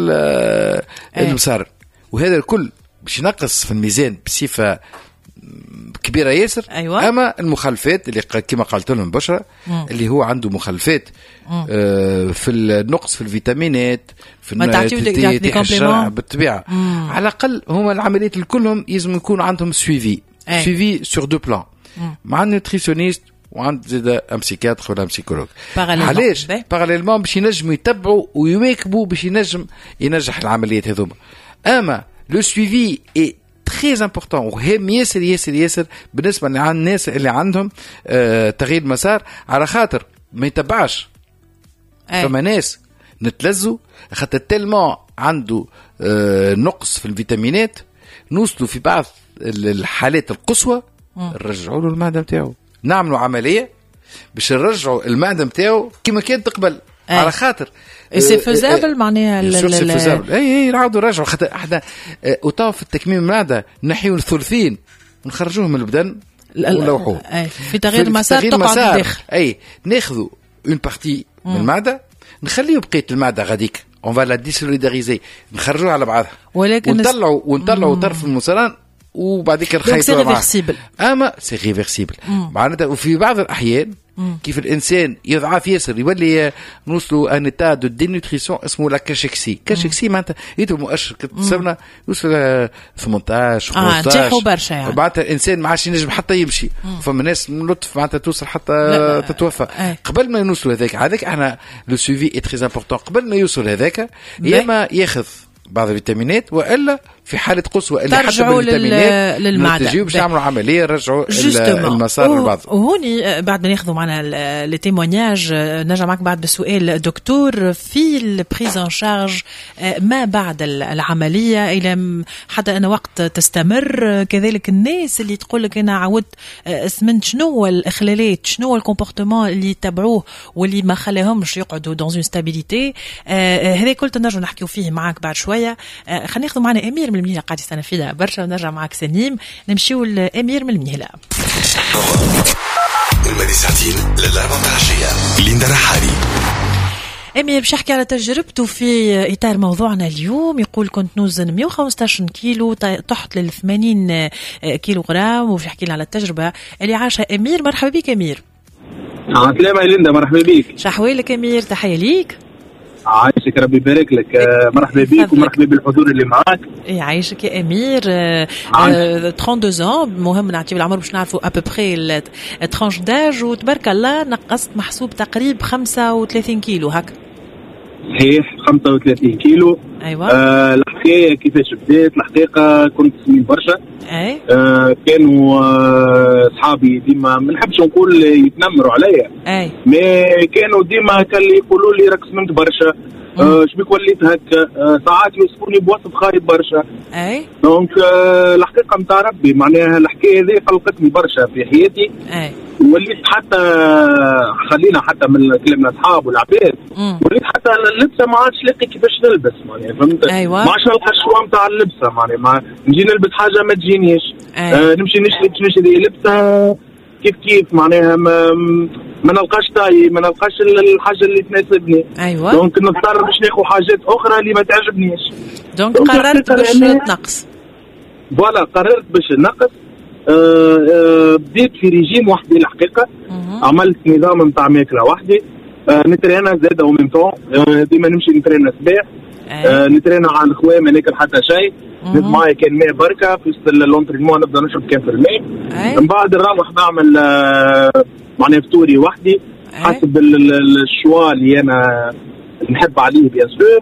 المسار. وهذا الكل باش ينقص في الميزان بصفه كبيره ياسر. اما المخالفات اللي كما قلت لهم بشرى اللي هو عنده مخالفات في النقص في الفيتامينات في التي بالطبيعه على الاقل هما العمليات الكلهم لازم يكون عندهم سويفي سور دو بلان مع النوتريسيونيست وعند زيد ام سيكاتر ولا بسيكولوج. علاش باراليلمون باش ينجموا يتبعوا ويواكبوا باش ينجح العمليات هذوما. اما لو سويفي اي très important وهم ياسر بالنسبة للناس اللي عندهم تغيير مسار على خاطر ما يتبعش. فما ناس نتلزوا خاطر تلمون عنده نقص في الفيتامينات نوصلوا في بعض الحالات القصوى نرجعوا له المعدة نتاعو نعملوا عملية باش نرجعوا المعدة نتاعو كما كانت قبل. على خاطر سي فيزابل معناها سي فيزابل. اي نعاودوا نرجعوا خاطر احنا وطاو في التكميم المعدة نحيوا الثلثين ونخرجوهم من البدن ونلوحوه في تغيير مسار تقعد الداخل. اي ناخذوا اون بارتي من المعدة نخليو بقية المعدة غاديك اون فا لا ديسوليداريزي نخرجوها على بعضها ولكن ونطلعوا طرف المصران وبعديك نخيطوها معاه. اما سي ريفرسيبل معناتها. وفي بعض الاحيان كيف الانسان يضعف ياسر يولي نوصلوا ان ايتا دو دينوتريسيون اسمه لا كاشيكسي. كاشيكسي معناتها يدو مؤشر كتسمنا يوصل 18 15 برشا يعني. معناتها الانسان ما عادش ينجم حتى يمشي. فما ناس من لطف معناتها توصل حتى تتوفى. قبل ما يوصلوا هذاك احنا لو سوفي اي تري امبورطون. قبل ما يوصل هذاك يا ما ياخذ بعض الفيتامينات والا في حالة قصوى اللي حتى بالفيتامينات للمعدة باش نعملوا عملية رجعوا المسار لبعض. وهوني بعد ما ناخذوا معنا لي تيمونياج نرجع معك بعد بسؤال دكتور في البريز ان شارج ما بعد العملية إلى حتى أنا وقت تستمر. كذلك الناس اللي تقول لك أنا عودت سمنت شنو الإخلالات شنو الكومبورتمون اللي يتبعوه واللي ما خلاهمش يقعدوا دون اون ستابيليتي. هذا كل نرجع نحكيو فيه معك بعد شوية. خلينا ناخذوا معنا أمير من المنيلة قاعد يستنى فيها برشا ونرجع معك سنيم نمشيو لأمير من المنيلة. المدي ساعتين للعبة العشية ليندا رحالي. أمير باش يحكي على تجربته في إطار موضوعنا اليوم. يقول كنت نوزن 115 كيلو طحت لل 80 كيلو غرام وباش يحكي لنا على التجربة اللي عاشها أمير. مرحبا بك أمير. سلام يا ليندا مرحبا بك. شحوالك أمير تحية ليك. عايشك ربي يبارك لك. مرحبا بك ومرحبا بالحضور اللي معاك. عايشك يا امير. 32 ans مهم نعطيو العمر باش نعرفوا ابوبري الترانش داج وتبارك الله نقصت محسوب تقريب 35 كيلو هكا. صحيح 35 كيلو. ايوه. الحكايه كيفاش بدات الحقيقه كنت سمين برشا. اي كانوا اصحابي ديما ما نحبش نقول يتنمروا عليا. اي مي كانوا ديما كان يقولوا لي راك سمنت برشا. شبيك وليت هكا. ساعات يوصفوني بوصف خايب برشا. اي دونك الحقيقه نتاع ربي معناها الحكايه هذه قلقتني برشا في حياتي. اي وليت حتى خلينا حتى من كلامنا اصحاب والعباد وليت حتى اللبسه ما عادش لاقي كيفاش نلبس معناها فهمت. أيوة. ما عادش نلقى الشوا نتاع اللبسه معناها ما نجي نلبس حاجه ما تجينيش. نمشي نشري لبسه كيف معناها ما نلقاش تاي ما نلقاش الحاجه اللي تناسبني. ايوه دونك نضطر باش ناخذ حاجات اخرى اللي ما تعجبنيش. دونك قررت باش تنقص. فوالا قررت باش نقص. بديت في ريجيم وحدي الحقيقه. عملت نظام نتاع ماكله وحدي. نترينا زاده ومن طون ديما نمشي نترينا الصباح. نترينا على الخوام ما ناكل حتى شيء. نزيد معايا كان ماء بركه في اللونترينمون نبدا نشرب كان في الماء. من بعد نروح نعمل معناها فطوري وحدي حسب الشوا اللي انا نحب عليه بيان سور.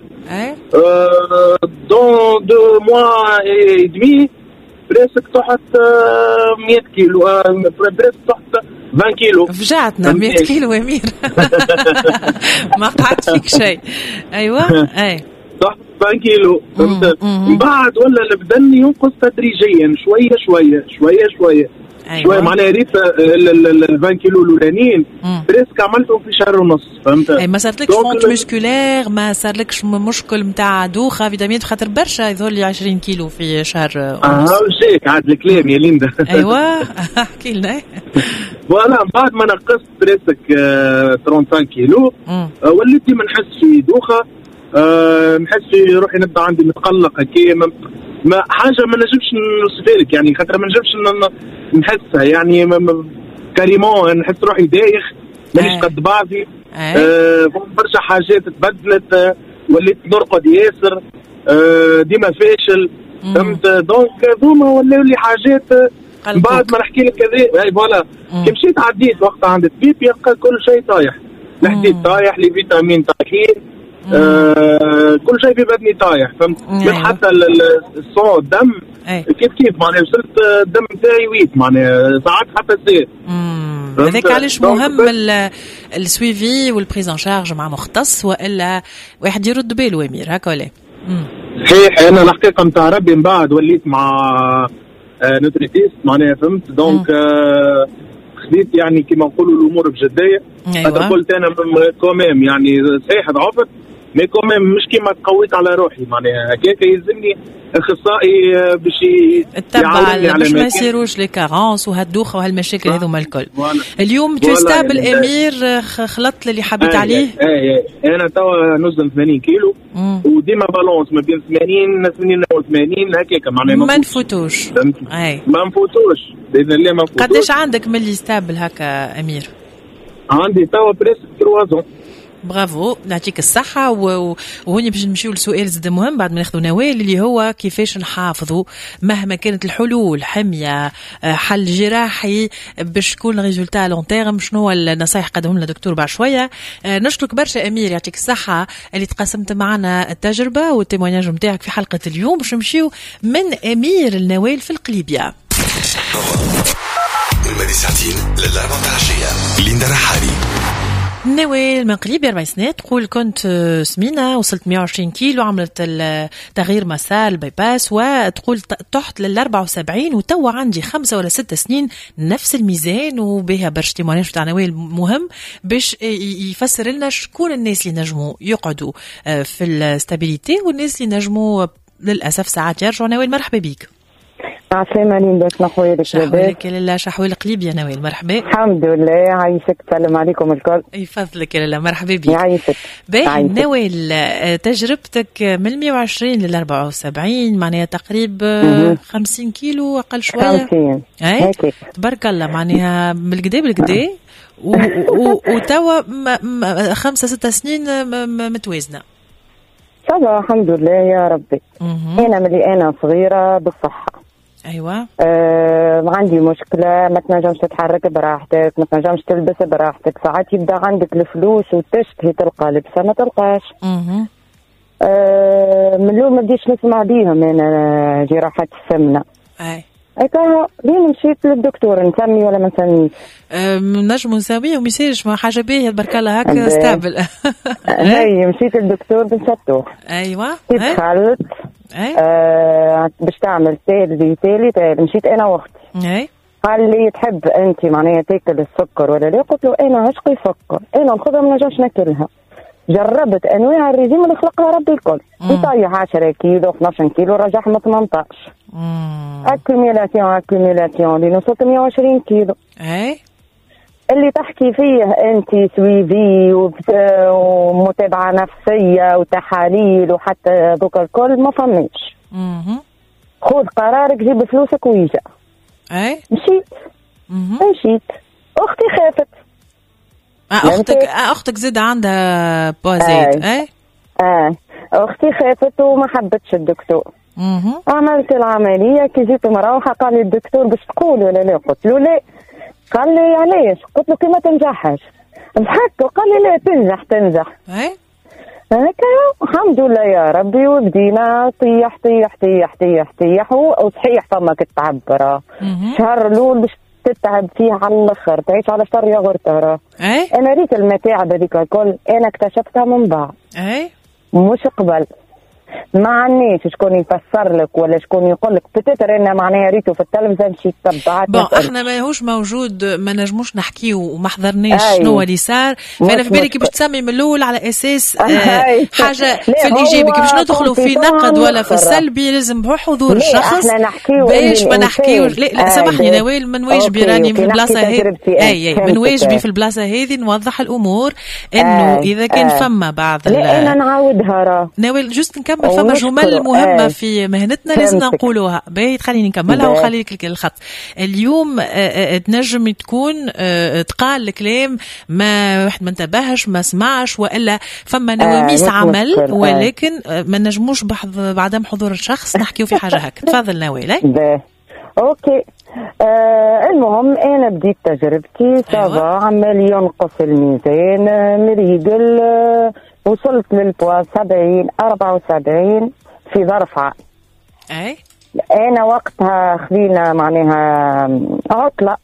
دون 2 mois et demi بريسك تحت 100 كيلو. بريسك تحت 20 كيلو. فجعتنا 100 كيلو أمير. ما قعدت فيك شيء. أيوة أي تحت 20 كيلو. من بعد ولا البدن ينقص تدريجيا شوية أيوة. شوية معناها ريت ال 20 كيلو الأولانيين بريسك عملتهم في شهر ونص فهمت. أي ما صارت لكش فونت مسكولير ما صار لكش مشكل نتاع دوخة فيتامين خاطر برشا يظهر لي 20 كيلو في شهر ونص. شيك عاد الكلام يا ليندا. أيوة احكي لنا. فوالا بعد ما نقصت بريسك 35 كيلو وليت ديما نحس في دوخة. نحس في روحي نبدا عندي متقلق هكا ما حاجه ما نجمش نوصفها لك يعني خاطر ما نجمش نحسها يعني كريمون نحس روحي دايخ مانيش قد بعضي. برشا حاجات تبدلت. وليت نرقد ياسر. ديما فاشل فهمت. دونك هذوما ولاو لي حاجات بعد ما نحكي لك كذا. اي فوالا كي مشيت عديت وقت عند الطبيب يلقى كل شيء طايح. الحديد طايح لي فيتامين طايحين. كل شيء في بدني طايح فهمت. حتى الصوت الدم كيف معناها وصلت الدم نتاعي ويت معناها ساعات حتى زيت. هذاك علاش مهم السويفي والبريز ان شارج مع مختص والا واحد يرد باله امير هكا ولا. صحيح انا الحقيقه نتاع ربي من بعد وليت مع نوتريتيست معناها فهمت. دونك خذيت يعني كما نقولوا الامور بجديه. أيوة. قلت انا كومام يعني صحيح ضعفت مي كومام مش كيما تقويت على روحي معناها هكاك يلزمني اخصائي باش يتبع باش ما يصيروش لي كارونس وهالدوخه وهالمشاكل هذوما الكل. اليوم تستقبل امير خلطت اللي حبيت عليه. انا توا نوزن 80 كيلو وديما بالونس ما بين 80 هكاك معناها ما نفوتوش. ما نفوتوش باذن الله ما نفوتوش. قداش عندك ملي يستقبل هكا امير؟ عندي توا بريسك 3 ans. برافو يعطيك الصحة. وهوني باش نمشيو لسؤال زد مهم بعد ما ناخذ نوال اللي هو كيفاش نحافظوا مهما كانت الحلول حمية حل جراحي باش تكون ريزولتا لون تيرم. شنو النصائح قدمهم لنا دكتور بعد شوية. نشكرك برشا أمير يعطيك الصحة اللي تقسمت معنا التجربة والتيمونياج نتاعك في حلقة اليوم. باش نمشيو من أمير النوال في القليبية. المادي ساعتين للأربعة العشية. ليندا رحالي نوال من قريب 4 سنوات تقول كنت سمينة وصلت 120 كيلو عملت تغيير مسار الباي باس وتقول تحت لل 74 وتوا عندي 5 ولا 6 سنين نفس الميزان. وبها برشا تيمونياج تاع نوال مهم باش يفسر لنا شكون الناس اللي نجموا يقعدوا في الستابيليتي والناس اللي نجموا للأسف ساعات يرجعوا. نوال مرحبا بيك. عسلامة ليندك نحويلك شحوالك لله. شحوالك قليب يا نوال مرحبا. الحمد لله عايشك سلام عليكم الكل. يفضلك لله مرحبا بك. يعيشك. باهي نوال تجربتك من 120 لل 74 معناها تقريبا 50 كيلو أقل شوية 50 هيك تبارك الله معناها بالكدا بالكدا وتوا 5-6 سنين متوازنة. صباح الحمد لله يا ربي. أنا ملي أنا صغيرة بالصحة. ايوه. ما عندي مشكله ما تنجمش تتحرك براحتك ما تنجمش تلبس براحتك ساعات يبدا عندك الفلوس وتشتهي تلقى لبسه ما تلقاش. من الاول ما بديش نسمع بيهم انا جراحات السمنه. هكا لين مشيت للدكتور نسمي ولا ما نسميش؟ نجمو نسميه وما يصيرش ما حاجه باهيه تبارك الله هكا استقبل. هي مشيت للدكتور بن ستوح. ايوه. دخلت باش تعمل تالي مشيت انا واختي. قال لي تحب انت معناها تاكل السكر ولا لا؟ قلت له انا عشقي سكر انا ناخذها ما نجمش ناكلها. جربت انواع الرجيم اللي خلقها ربي الكل يطيح 10 كيلو 12 كيلو رجع من 18. اكيوميلاسيون لين وصلت 120 كيلو. اللي تحكي فيه انت سويفي ومتابعه نفسيه وتحاليل وحتى ذوك الكل ما فهمتش. خذ قرارك جيب فلوسك ويجا. مشيت اختي خافت. اختك زاد عندها بوزيت. اختي خافت وما حبتش الدكتور. عملت العمليه كي جيت مروحه قال لي الدكتور باش تقول ولا لا؟ قلت له لا. قال لي علاش؟ قلت له كي ما تنجحش. ضحك وقال لي لا تنجح. هكا الحمد لله يا ربي وبدينا طيح وصحيح فما كتعب راه الشهر الاول باش تتعب فيه على الاخر تعيش على شهر ياغورت راه. انا ريت المتاعب هذيك الكل انا اكتشفتها من بعد مش قبل. ما عنيش شكون يفسر لك ولا شكون يقول لك بتتر انا معناها ريته في التلفزيون شي تبعات. احنا ماهوش موجود ما نجموش نحكيو وما حضرناش شنو اللي صار. فانا في بالي باش تسمي من الاول على اساس حاجه في الايجابي باش ندخلوا في نقد ولا في السلبي لازم بحضور الشخص باش ما نحكيوش. لا سامحني نوال من واجبي راني في البلاصه هذه من واجبي في البلاصه هذه نوضح الامور انه اذا كان فما بعض لا انا نعاودها راه نوال جوست نكمل فما جمل مهمة في مهنتنا لازم نقولوها. باهي خليني نكملها وخلي لك الخط. اليوم تنجم تكون تقال الكلام ما واحد ما انتبهش ما سمعش وإلا فما نواميس عمل ولكن ما نجموش بعدم حضور الشخص نحكيو في حاجة هكا. تفضل نوال. اوكي. المهم انا بديت تجربتي صافا عمال ينقص الميزان مريقل وصلت للبوا 74 في ظرف عام. انا وقتها خلينا معناها عطله.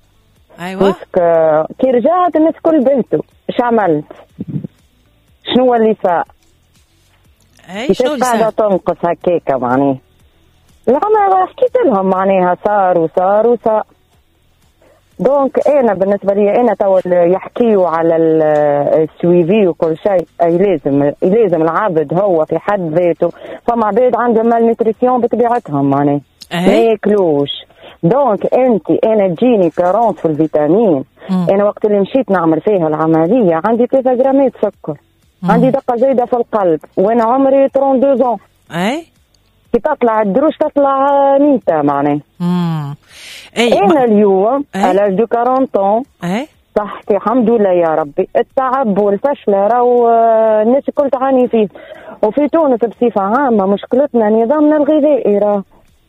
كي رجعت الناس كل بنته اش عملت شنو اللي صار شنو اللي صار تنقص هكاكا معناها العمل حكيت لهم معناها صار دونك انا بالنسبه لي انا تو يحكيوا على السويفي وكل شيء، اي لازم العبد هو في حد ذاته. فما عباد عندهم مال نيوتريسيون بطبيعتهم معناها ما ياكلوش. دونك انا تجيني كارونت في الفيتامين. انا وقت اللي مشيت نعمل فيها العمليه عندي 3 جرامات سكر، عندي دقه زايده في القلب، وانا عمري 32 ans. كي تطلع الدروش تطلع ميتة معناه. انا اليوم على دو 40 ans صحتي الحمد لله يا ربي. التعب والفشل راهو الناس الكل تعاني فيه، وفي تونس بصفه عامه مشكلتنا نظامنا الغذائي راه.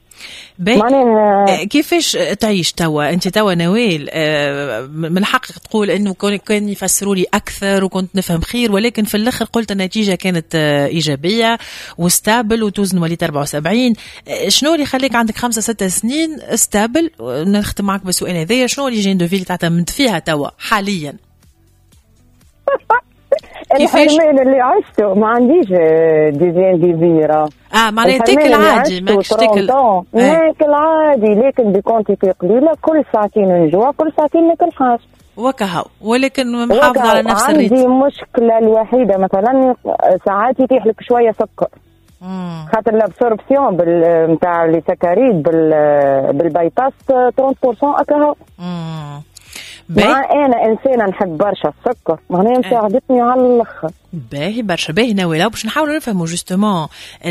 كيفاش تعيش توا انت توا نوال؟ من حقك تقول انه كان يفسروا لي اكثر وكنت نفهم خير، ولكن في الاخر قلت النتيجه كانت ايجابيه وستابل وتوزن وليت 74. شنو اللي خليك عندك 5-6 سنين ستابل؟ نختم معك بالسؤال هذايا، شنو اللي جين دو في اللي تعتمد فيها توا حاليا؟ الحرمان اللي عشته ما عنديش ديزين دي فيرا. معناها تاكل عادي، ماكش تاكل ناكل عادي، لكن بكونتيتي قليله، كل ساعتين نجوع، كل ساعتين ناكل حاجه وكهو، ولكن محافظ على نفس الريتم. عندي مشكله الوحيده مثلا ساعات يتيح لك شويه سكر، خاطر الابسوربسيون نتاع لي سكريد بالبايباس 30% اكهو. مع انا انسانه نحب برشا السكر، معناها مساعدتني على الاخر. باهي برشا. باهي نوال، باش نحاولوا نفهموا جوستومون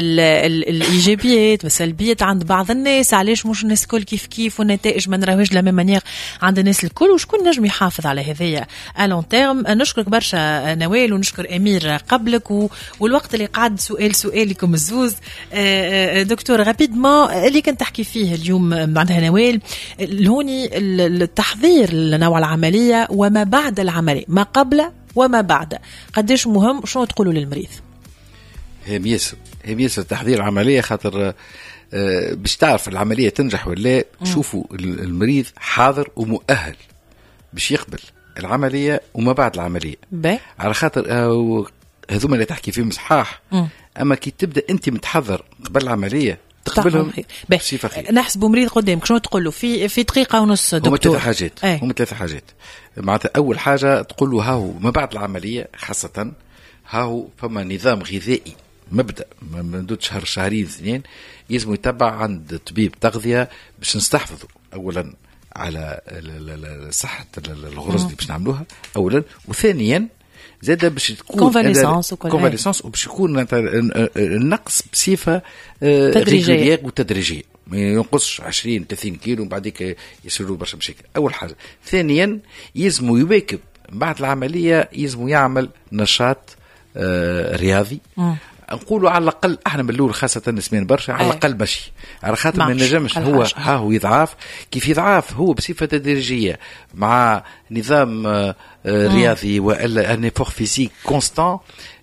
الايجابيات والسلبيات عند بعض الناس، علاش مش الناس الكل كيف والنتائج ما نراوهاش لا مانيير عند الناس الكل، وشكون نجم يحافظ على هذايا الون تيرم. نشكرك برشا نوال، ونشكر امير قبلك، والوقت اللي قعد سؤالكم الزوز. دكتور رابيدمون اللي كنت تحكي فيه اليوم معناتها نوال، هوني التحضير لنوع العمليه وما بعد العمليه، ما قبل وما بعد، قديش مهم؟ شنو تقولوا للمريض؟ هي ياسر تحضير العملية، خاطر باش تعرف العملية تنجح ولا. شوفوا المريض حاضر ومؤهل باش يقبل العملية وما بعد العملية، على خاطر هذوما اللي تحكي فيهم صحاح. أما كي تبدأ أنت متحضر قبل العملية تقبلهم بصفة خير. نحسبوا مريض قدامك شنو تقول له في دقيقة ونص دكتور؟ هم 3 حاجات. معناتها أول حاجة تقول له هاو ما بعد العملية، خاصة هاو فما نظام غذائي مبدأ مدة شهر شهرين 2 يلزم يتبع عند طبيب تغذية باش نستحفظوا أولا على صحة الغرز اللي باش نعملوها أولا، وثانيا زاد باش تكون كونفاليسانس وباش يكون النقص بصفة تدريجية وتدريجية، ما ينقصش 20-30 كيلو بعديك يصيروا برشا مشاكل. أول حاجة. ثانيا يلزموا يواكب بعد العملية، يلزموا يعمل نشاط رياضي. نقولوا على الأقل احنا من الأول خاصة نسمين برشا على الأقل مشي، على خاطر ما نجمش هو يضعف كيف يضعف هو بصفة تدريجية مع نظام رياضي وإلا ان إفور فيزيك كونستان.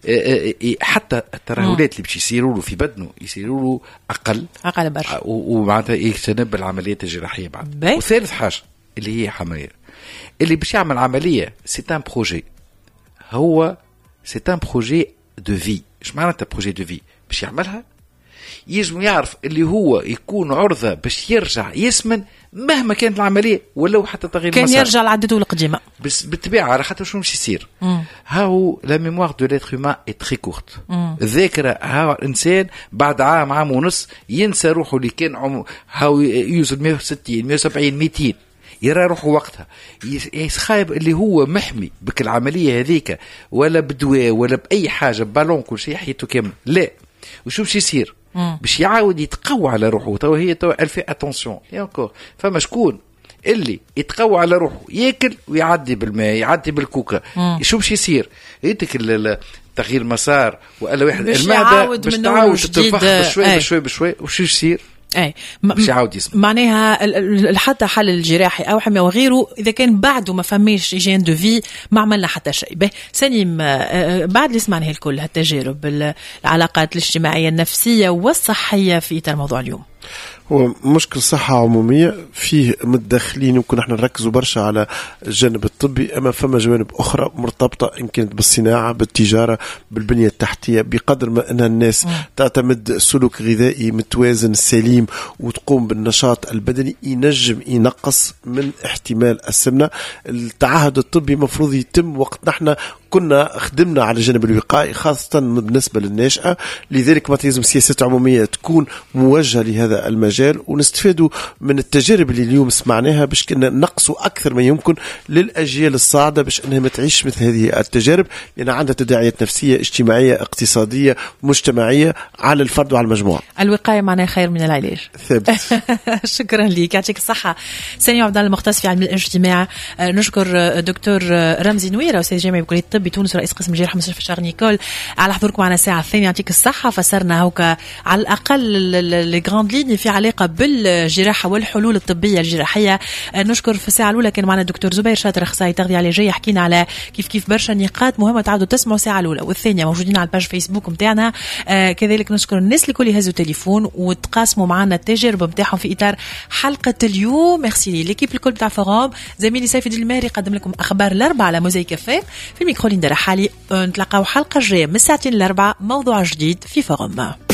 حتى الترهلات اللي باش يصيروا له في بدنه يصيروا له أقل برشا، ومعناتها يتجنب العمليات الجراحية بعد. وثالث حاجة اللي هي عملية اللي باش يعمل عملية سيتان بروجي، هو سيتان بروجي دو في. ايش معناتها بروجي دو في؟ باش يعملها يجب يعرف اللي هو يكون عرضة باش يرجع يسمن مهما كانت العملية ولو حتى تغيير كان المسار. يرجع لعدته القديمة بس بالطبيعة، على خاطر شو مش يصير. هاو لا ميموار دو ليتر هيومان اي تري كورت. الذاكرة هاو الإنسان بعد عام ونص ينسى روحه اللي كان هاو يوصل 160 170 200 يرى روحه وقتها يخايب اللي هو محمي بك العملية هذيك ولا بدواء ولا بأي حاجة بالون كل شيء حياته كامل. لا، وشو باش يصير؟ باش يعاود يتقوى على روحه. تو هي تو الفي اتونسيون يانكور فما شكون اللي يتقوى على روحه ياكل ويعدي بالماء يعدي بالكوكا. شو باش يصير؟ يدك تغيير مسار ولا واحد المعدة باش تعاود تنفخ بشوي وشو يصير؟ مش عاود يسمع. معناها حتى حل الجراحي او حمايه وغيره اذا كان بعده ما فماش ايجين دو في ما عملنا حتى شيء. به سليم، بعد اللي سمعنا الكل هالتجارب العلاقات الاجتماعيه النفسيه والصحيه في اطار موضوع اليوم، هو مشكل صحة عمومية فيه متدخلين، يمكن احنا نركزوا برشا على الجانب الطبي، اما فما جوانب اخرى مرتبطة ان كانت بالصناعة، بالتجارة، بالبنية التحتية. بقدر ما ان الناس تعتمد سلوك غذائي متوازن سليم وتقوم بالنشاط البدني ينجم ينقص من احتمال السمنة. التعهد الطبي مفروض يتم وقت نحن كنا خدمنا على الجانب الوقائي خاصة بالنسبة للناشئة. لذلك ما لازم سياسات عمومية تكون موجهة لهذا المجال، ونستفادوا من التجارب اللي اليوم سمعناها باش كنا نقصوا أكثر ما يمكن للأجيال الصاعدة باش أنها ما تعيش مثل هذه التجارب، لأن عندها تداعيات نفسية اجتماعية اقتصادية مجتمعية على الفرد وعلى المجموعة. الوقاية معناها خير من العلاج. ثابت. شكرا لك، يعطيك الصحة. سامي عبد الله المختص في علم الاجتماع. نشكر دكتور رمزي نويرة أستاذ جامعي بكلية الطب بتونس ورئيس قسم الجراحة مستشفى شارل نيكول على حضوركم معنا الساعة الثانية. يعطيك الصحة. فسرنا هوكا على الأقل لي غراند ليني في علاقة بالجراحة والحلول الطبية الجراحية. نشكر في الساعة الأولى كان معنا الدكتور زبير شاطر أخصائي تغذية علاجية، حكينا على كيف برشا نقاط مهمة تعودوا تسمعوا الساعة الأولى والثانية موجودين على الباج فيسبوك متاعنا. كذلك نشكر الناس اللي كل يهزوا تليفون وتقاسموا معنا التجارب متاعهم في إطار حلقة اليوم. ميرسي لي ليكيب الكل بتاع فوروم. زميلي سيف الدين الماهري قدم لكم أخبار الأربعة على موزايك كافيه. في الميكرو ليندا رحالي. نتلاقاو حلقة جاية من الساعتين الأربعة موضوع جديد في فوروم.